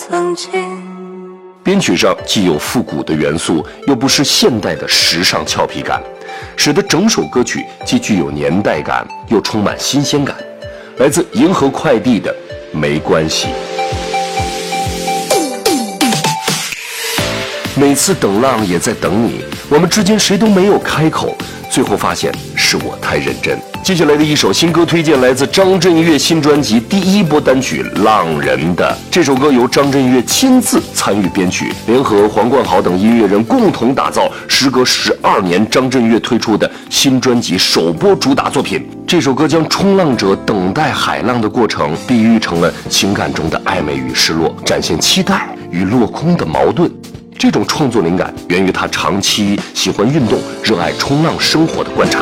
曾经。 编曲上既有复古的元素，又不失现代的时尚俏皮感，使得整首歌曲既具有年代感，又充满新鲜感。来自银河快递的《没关系》。每次等浪也在等你，我们之间谁都没有开口，最后发现是我太认真。接下来的一首新歌推荐来自张震岳新专辑第一波单曲《浪人》的。这首歌由张震岳亲自参与编曲，联合黄冠豪等音乐人共同打造，时隔12年张震岳推出的新专辑首播主打作品。这首歌将冲浪者等待海浪的过程比喻成了情感中的暧昧与失落，展现期待与落空的矛盾。这种创作灵感源于他长期喜欢运动、热爱冲浪生活的观察。